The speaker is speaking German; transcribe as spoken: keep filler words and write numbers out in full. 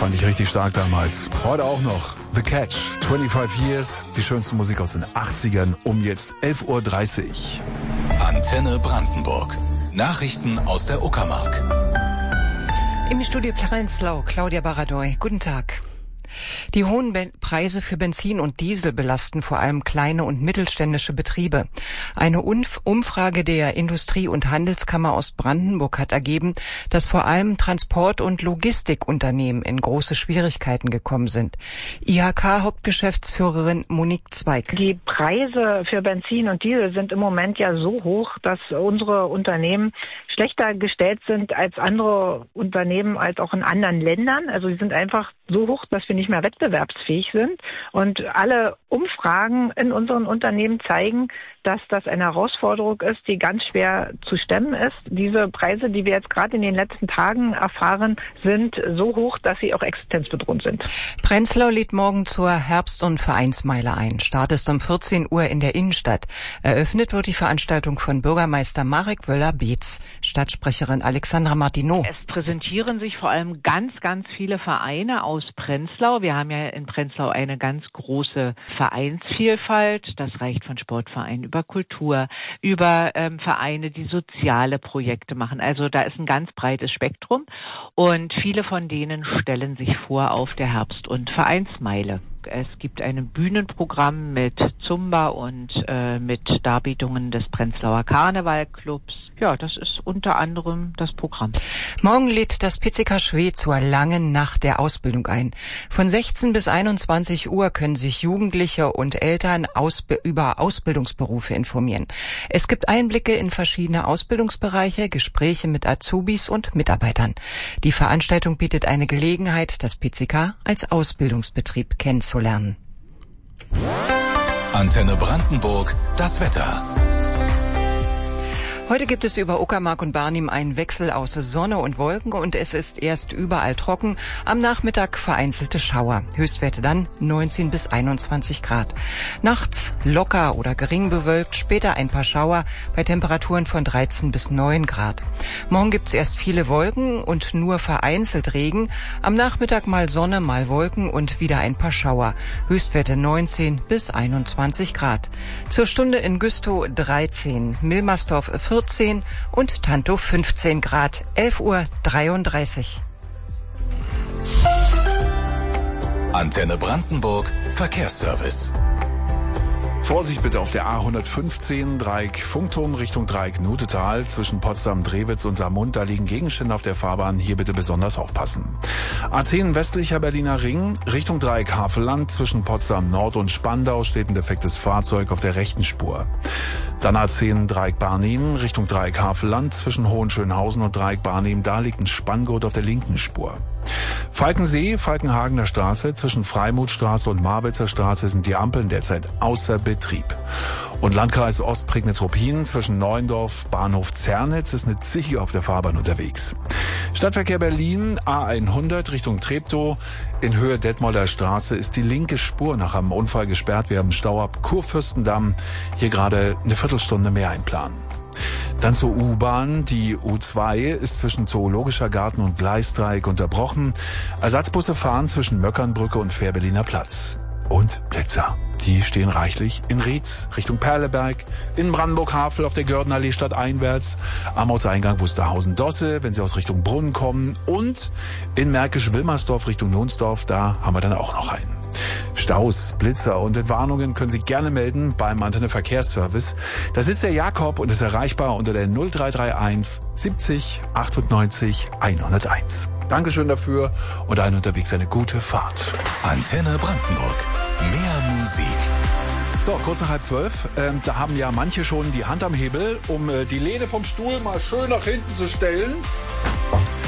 Fand ich richtig stark damals. Heute auch noch. The Catch, fünfundzwanzig Years, die schönste Musik aus den achtzigern um jetzt elf Uhr dreißig. Antenne Brandenburg. Nachrichten aus der Uckermark. Im Studio Prenzlau, Claudia Baradoy. Guten Tag. Die hohen Be- Preise für Benzin und Diesel belasten vor allem kleine und mittelständische Betriebe. Eine Unf- Umfrage der Industrie- und Handelskammer Ostbrandenburg hat ergeben, dass vor allem Transport- und Logistikunternehmen in große Schwierigkeiten gekommen sind. I H K-Hauptgeschäftsführerin Monique Zweig. Die Preise für Benzin und Diesel sind im Moment ja so hoch, dass unsere Unternehmen schlechter gestellt sind als andere Unternehmen, als auch in anderen Ländern. Also sie sind einfach so hoch, dass wir nicht mehr wettbewerbsfähig sind. Und alle Umfragen in unseren Unternehmen zeigen, dass das eine Herausforderung ist, die ganz schwer zu stemmen ist. Diese Preise, die wir jetzt gerade in den letzten Tagen erfahren, sind so hoch, dass sie auch existenzbedrohend sind. Prenzlau lädt morgen zur Herbst- und Vereinsmeile ein. Start ist um vierzehn Uhr in der Innenstadt. Eröffnet wird die Veranstaltung von Bürgermeister Marek Wöller-Beetz. Stadtsprecherin Alexandra Martineau. Es präsentieren sich vor allem ganz, ganz viele Vereine aus Prenzlau. Wir haben ja in Prenzlau eine ganz große Vereinsvielfalt. Das reicht von Sportvereinen über Kultur, über ähm, Vereine, die soziale Projekte machen. Also da ist ein ganz breites Spektrum und viele von denen stellen sich vor auf der Herbst- und Vereinsmeile. Es gibt ein Bühnenprogramm mit Zumba und äh, mit Darbietungen des Prenzlauer Karnevalclubs. Ja, das ist unter anderem das Programm. Morgen lädt das P C K Schwedt zur langen Nacht der Ausbildung ein. Von sechzehn bis einundzwanzig Uhr können sich Jugendliche und Eltern ausbe- über Ausbildungsberufe informieren. Es gibt Einblicke in verschiedene Ausbildungsbereiche, Gespräche mit Azubis und Mitarbeitern. Die Veranstaltung bietet eine Gelegenheit, das P C K als Ausbildungsbetrieb kennenzulernen. Antenne Brandenburg, das Wetter. Heute gibt es über Uckermark und Barnim einen Wechsel aus Sonne und Wolken und es ist erst überall trocken. Am Nachmittag vereinzelte Schauer. Höchstwerte dann neunzehn bis einundzwanzig Grad. Nachts locker oder gering bewölkt, später ein paar Schauer bei Temperaturen von dreizehn bis neun Grad. Morgen gibt's erst viele Wolken und nur vereinzelt Regen. Am Nachmittag mal Sonne, mal Wolken und wieder ein paar Schauer. Höchstwerte neunzehn bis einundzwanzig Grad. Zur Stunde in Güstrow dreizehn, Milmersdorf vierzehn und Tantow fünfzehn Grad. elf Uhr dreiunddreißig. Antenne Brandenburg, Verkehrsservice. Vorsicht bitte auf der A hundertfünfzehn, Dreieck Funkturm Richtung Dreieck Nutetal. Zwischen Potsdam-Drewitz und Saarmund, da liegen Gegenstände auf der Fahrbahn. Hier bitte besonders aufpassen. A zehn westlicher Berliner Ring, Richtung Dreieck Havelland. Zwischen Potsdam-Nord und Spandau steht ein defektes Fahrzeug auf der rechten Spur. Dann A zehn Dreieck Barnim, Richtung Dreieck Havelland. Zwischen Hohenschönhausen und Dreieck Barnim, da liegt ein Spanngurt auf der linken Spur. Falkensee, Falkenhagener Straße, zwischen Freimuthstraße und Marwitzer Straße sind die Ampeln derzeit außer Betrieb. Und Landkreis Ostprignitz-Ruppin, zwischen Neuendorf, Bahnhof Zernitz ist eine Ziege auf der Fahrbahn unterwegs. Stadtverkehr Berlin, A hundert Richtung Treptow. In Höhe Detmolder Straße ist die linke Spur nach einem Unfall gesperrt. Wir haben Stau ab Kurfürstendamm. Hier gerade eine Viertelstunde mehr einplanen. Dann zur U-Bahn. Die U zwei ist zwischen Zoologischer Garten und Gleisdreieck unterbrochen. Ersatzbusse fahren zwischen Möckernbrücke und Fährberliner Platz. Und Blitzer. Die stehen reichlich in Rietz, Richtung Perleberg, in Brandenburg-Havel auf der Gördenallee stadteinwärts, am Ortseingang Wusterhausen-Dosse, wenn Sie aus Richtung Brunnen kommen, und in Märkisch-Wilmersdorf Richtung Nunsdorf, da haben wir dann auch noch einen. Staus, Blitzer und Entwarnungen können Sie gerne melden beim Antenne Verkehrsservice. Da sitzt der Jakob und ist erreichbar unter der null drei drei eins siebzig achtundneunzig hunderteins. Dankeschön dafür und allen unterwegs eine gute Fahrt. Antenne Brandenburg. Mehr Musik. So, kurz nach halb zwölf. Ähm, da haben ja manche schon die Hand am Hebel, um äh, die Lehne vom Stuhl mal schön nach hinten zu stellen.